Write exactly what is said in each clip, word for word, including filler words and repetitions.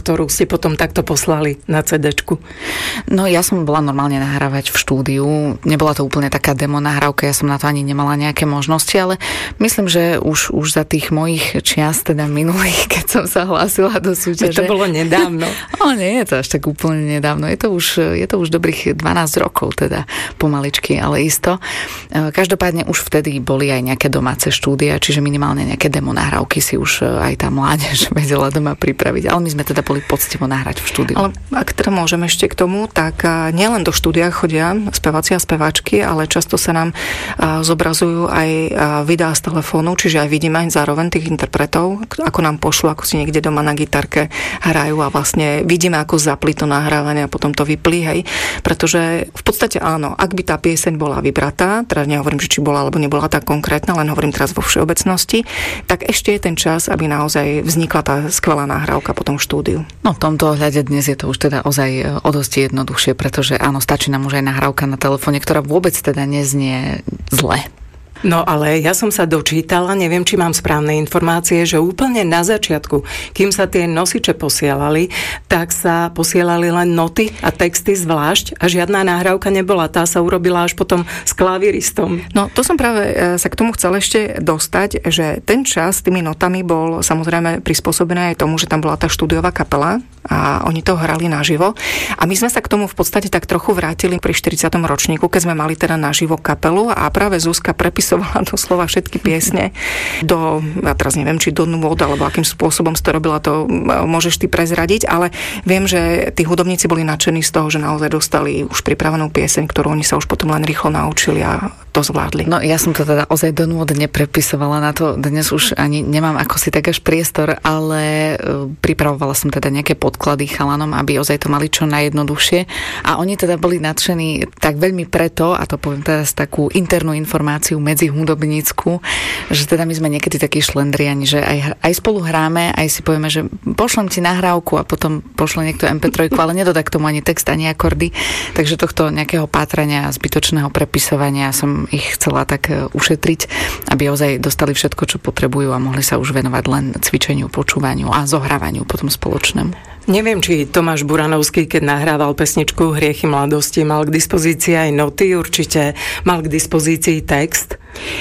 ktorú ste potom takto poslali na cédečku? No ja som bola normálne nahrávať v štúdiu. Nebola to úplne taká demo nahrávka, ja som na to ani nemala nejaké možnosti, ale myslím, že už, už za tých mojich čias, teda minulých, keď som sa hlásila do súťaže. To bolo nedávno. O, nie je to až tak úplne nedávno. Je to už, je to už dobrých dvanásť rokov, teda pomaličky, ale isto. Každopádne už vtedy boli aj nejaké domáce štúdia, čiže minimálne nejaké demo nahrávky si už aj tá mládež vedela doma pripraviť. Ale my sme teda boli poctivo nahrať v štúdiu. Ale ak teda môžeme ešte k tomu, tak nielen do štúdia chodia speváci a speváčky, ale často sa nám zobrazujú aj videá z telefónu, čiže aj vidíme aj zároveň tých interpretov, ako nám pošlu, ako si niekde doma na gitarke hrajú a vlastne vidíme, ako zapli to nahrávanie a potom to vyplí, hej. Pretože v podstate áno, ak by tá pieseň bola vybratá, teda nehovorím, že či bola alebo nebola tak konkrétna, len hovorím teraz vo všeobecnosti, tak ešte je ten čas, aby naozaj vznikla tá skvelá nahrávka potom v štúdiu. No v tomto ohľade dnes je to už teda ozaj o dosť jednoduchšie, pretože áno, stačí nám už aj nahrávka na telefóne, ktorá vôbec teda neznie zle. No ale ja som sa dočítala, neviem, či mám správne informácie, že úplne na začiatku, kým sa tie nosiče posielali, tak sa posielali len noty a texty zvlášť a žiadna nahrávka nebola. Tá sa urobila až potom s klavíristom. No to som práve sa k tomu chcela ešte dostať, že ten čas s tými notami bol samozrejme prispôsobený aj tomu, že tam bola tá štúdiová kapela a oni to hrali naživo. A my sme sa k tomu v podstate tak trochu vrátili pri štyridsiatom ročníku, keď sme mali teda naživo kapelu a práve Zuzka prepisovala doslova všetky piesne do, ja teraz neviem, či do nôd, alebo akým spôsobom si to robila, to môžeš ty prezradiť, ale viem, že tí hudobníci boli nadšení z toho, že naozaj dostali už pripravenú pieseň, ktorú oni sa už potom len rýchlo naučili a to zvládli. No ja som to teda ozaj do nôd neprepisovala, na to dnes už ani nemám ako si tak až priestor, ale pripravovala som teda nejaké podklady chalanom, aby ozaj to mali čo najjednoduchšie a oni teda boli nadšení tak veľmi preto, a to poviem teraz takú internú informáciu medzi hudobnícku, že teda my sme niekedy takí šlendriani, že aj, aj spolu hráme, aj si povieme, že pošlem ti nahrávku a potom pošle niekto em pé tri, ale nedodá k tomu ani text, ani akordy, takže tohto nejakého pátrania a zbytočného prepisovania som ich chcela tak ušetriť, aby ozaj dostali všetko, čo potrebujú a mohli sa už venovať len cvičeniu, počúvaniu a zohrávaniu potom spoločnému. Neviem, či Tomáš Buranovský, keď nahrával pesničku Hriechy mladosti, mal k dispozícii aj noty, určite mal k dispozícii text.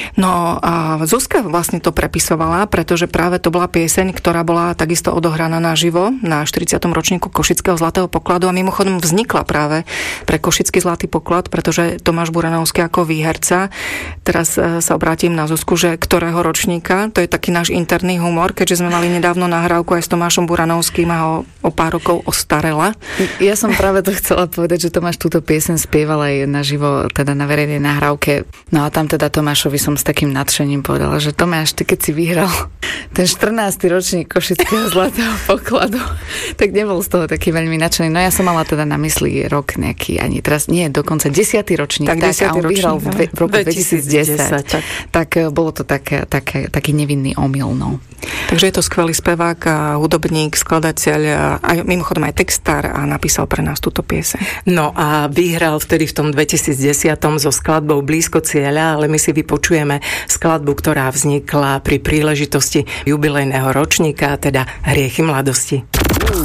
No a Zuzka vlastne to prepisovala, pretože práve to bola pieseň, ktorá bola takisto odohraná naživo na štyridsiatom ročníku Košického zlatého pokladu a mimochodom vznikla práve pre Košický zlatý poklad, pretože Tomáš Buranovský ako výherca, teraz sa obrátim na Zuzku, že ktorého ročníka, to je taký náš interný humor, keďže sme mali nedávno nahrávku aj s Tomášom Buranovským a ho o pár rokov ostarela. Ja som práve to chcela povedať, že Tomáš túto pieseň spieval aj naživo, teda na verejnej nahrávke. No a tam teda Tomášovi som s takým nadšením povedala, že Tomáš, ty keď si vyhral ten štrnásty ročník Košického zlatého pokladu, tak nebol z toho taký veľmi nadšený. No ja som mala teda na mysli rok nejaký, ani teraz nie, dokonca desiaty ročník. Tak, tak desiaty a on vyhral v, v roku dvetisícdesať. Tak, tak bolo to také, také, taký nevinný omyl, no. Takže je to skvelý spevák a hudobník, skladateľ a mimochodom aj textár a napísal pre nás túto pieseň. No a vyhral vtedy v tom dvetisícdesať so skladbou Blízko cieľa, ale my si vypočujeme skladbu, ktorá vznikla pri príležitosti jubilejného ročníka, teda Hriechy mladosti.